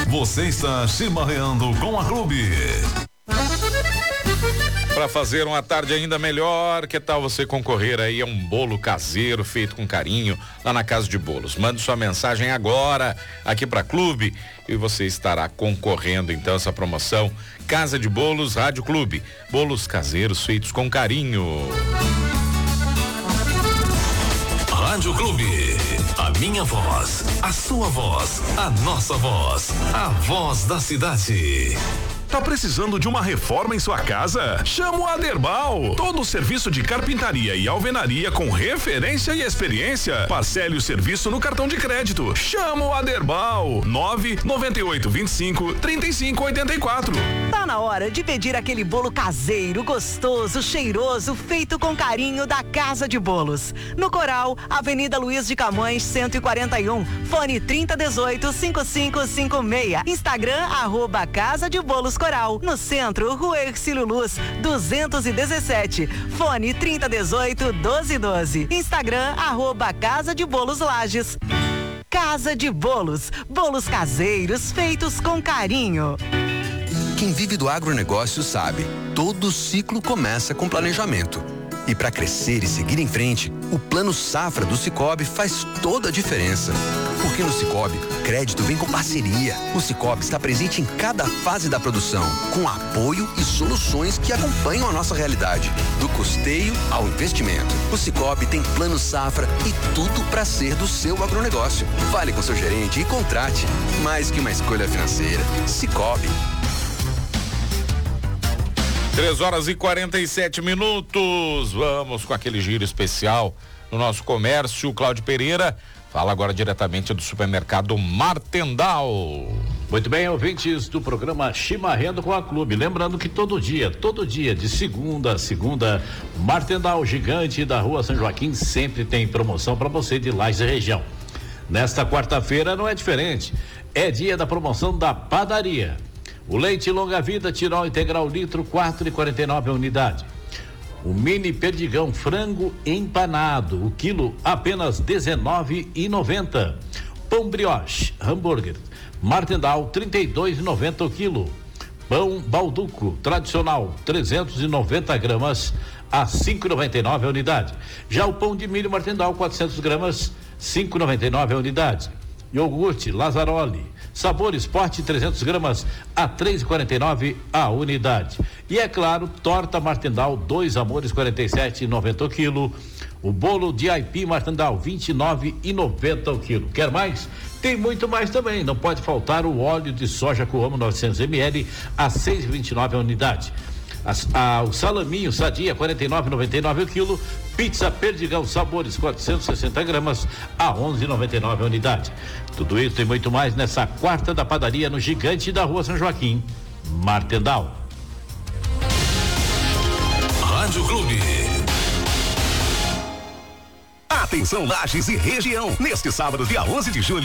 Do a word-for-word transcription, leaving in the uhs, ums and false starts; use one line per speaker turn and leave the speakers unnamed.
Você está chimarreando com a Clube.
Para fazer uma tarde ainda melhor, que tal você concorrer aí a um bolo caseiro feito com carinho lá na Casa de Bolos? Mande sua mensagem agora aqui para Clube e você estará concorrendo então a essa promoção Casa de Bolos Rádio Clube. Bolos caseiros feitos com carinho.
Rádio Clube. A minha voz, a sua voz, a nossa voz, a voz da cidade. Tá precisando de uma reforma em sua casa? Chama o Aderbal. Todo o serviço de carpintaria e alvenaria com referência e experiência. Parcele o serviço no cartão de crédito. Chama o Aderbal. nove nove oito vinte e cinco, trinta e cinco oitenta e quatro.
Tá na hora de pedir aquele bolo caseiro, gostoso, cheiroso, feito com carinho da Casa de Bolos. No Coral, Avenida Luiz de Camões, cento e quarenta e um. Fone trinta dezoito, cinquenta e cinco cinquenta e seis. Instagram, arroba Casa de Bolos Coral. No centro, Rua Ercílio Luz, duzentos e dezessete. Fone trinta dezoito, doze doze. Instagram, arroba Casa de Bolos Lages. Casa de Bolos. Bolos caseiros feitos com carinho.
Quem vive do agronegócio sabe, todo ciclo começa com planejamento. E para crescer e seguir em frente, o Plano Safra do Sicoob faz toda a diferença. Porque no Sicoob, crédito vem com parceria. O Sicoob está presente em cada fase da produção, com apoio e soluções que acompanham a nossa realidade, do custeio ao investimento. O Sicoob tem Plano Safra e tudo para ser do seu agronegócio. Fale com seu gerente e contrate. Mais que uma escolha financeira, Sicoob.
Três horas e quarenta e sete minutos. Vamos com aquele giro especial no nosso comércio. Cláudio Pereira fala agora diretamente do supermercado Martendal.
Muito bem, ouvintes do programa Chimarrendo com a Clube. Lembrando que todo dia, todo dia, de segunda a segunda, Martendal Gigante da Rua São Joaquim sempre tem promoção para você de Lages e região. Nesta quarta-feira não é diferente. É dia da promoção da padaria. O leite longa vida Tirol integral litro quatro e quarenta e nove a unidade. O mini perdigão frango empanado, o quilo apenas dezenove e noventa. Pão brioche hambúrguer Martendal trinta e dois e noventa o quilo. Pão balduco tradicional trezentos e noventa gramas a cinco e noventa e nove a unidade. Já o pão de milho Martendal quatrocentos gramas cinco e noventa e nove a unidade. Iogurte Lazzaroli Sabor Esporte trezentos gramas a três e quarenta e nove a unidade. E é claro, torta Martendal dois amores quarenta e sete e noventa o quilo. O bolo de aipim Martendal vinte e nove e noventa o quilo. Quer mais? Tem muito mais também. Não pode faltar o óleo de soja Coamo novecentos mililitros a seis e vinte e nove a unidade. As, a, o salaminho Sadia quarenta e nove e noventa e nove o quilo. Pizza Perdigão Sabores quatrocentos e sessenta gramas a onze e noventa e nove a unidade. Tudo isso e muito mais nessa quarta da padaria no Gigante da Rua São Joaquim, Martendal.
Rádio Clube. Atenção Lages e região. Neste sábado, dia onze de julho,